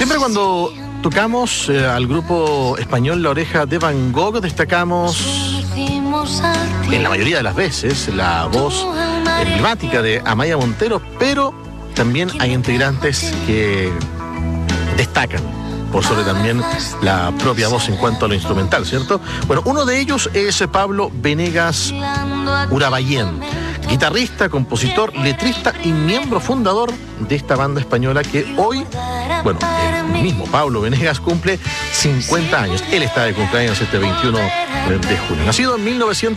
Siempre cuando tocamos al grupo español La Oreja de Van Gogh, destacamos en la mayoría de las veces la voz emblemática de Amaia Montero, pero también hay integrantes que destacan por sobre también la propia voz en cuanto a lo instrumental, ¿cierto? Bueno, uno de ellos es Pablo Venegas Urabayén, guitarrista, compositor, letrista y miembro fundador de esta banda española que hoy, bueno, el mismo Pablo Venegas cumple 50 años. Él está de cumpleaños este 21 de junio. Nacido en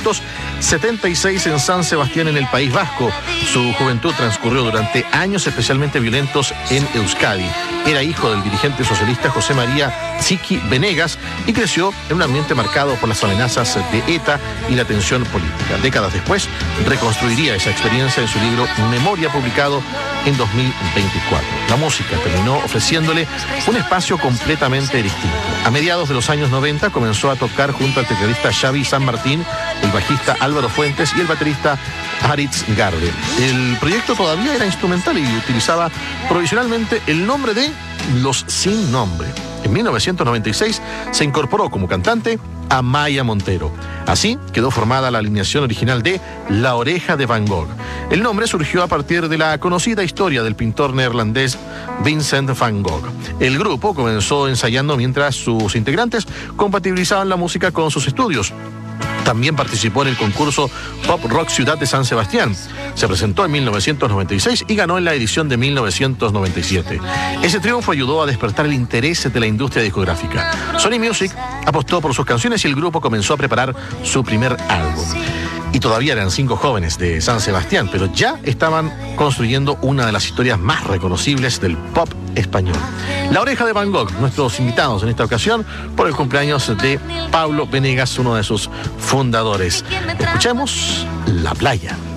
1976 en San Sebastián, en el País Vasco, su juventud transcurrió durante años especialmente violentos en Euskadi. Era hijo del dirigente socialista José María Txiki Venegas y creció en un ambiente marcado por las amenazas de ETA y la tensión política. Décadas después, reconstruiría esa experiencia en su libro Memoria, publicado en 2024. La música terminó ofreciéndole un espacio completamente distinto. A mediados de los años 90 comenzó a tocar junto al tecladista Xavi San Martín, el bajista Álvaro Fuentes y el baterista Aritz Garde. El proyecto todavía era instrumental y utilizaba provisionalmente el nombre de Los Sin Nombre. En 1996 se incorporó como cantante Amaia Montero. Así quedó formada la alineación original de La Oreja de Van Gogh. El nombre surgió a partir de la conocida historia del pintor neerlandés Vincent van Gogh. El grupo comenzó ensayando mientras sus integrantes compatibilizaban la música con sus estudios. También participó en el concurso Pop Rock Ciudad de San Sebastián. Se presentó en 1996 y ganó en la edición de 1997. Ese triunfo ayudó a despertar el interés de la industria discográfica. Sony Music apostó por sus canciones y el grupo comenzó a preparar su primer álbum. Y todavía eran 5 jóvenes de San Sebastián, pero ya estaban construyendo una de las historias más reconocibles del pop español. La Oreja de Van Gogh, nuestros invitados en esta ocasión por el cumpleaños de Pablo Venegas, uno de sus fundadores. Escuchemos La Playa.